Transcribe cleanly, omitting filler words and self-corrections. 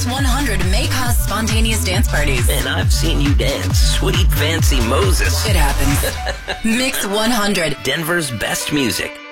Mix 100 may cause spontaneous dance parties. And I've seen you dance, sweet fancy Moses. It happens. Mix 100. Denver's best music.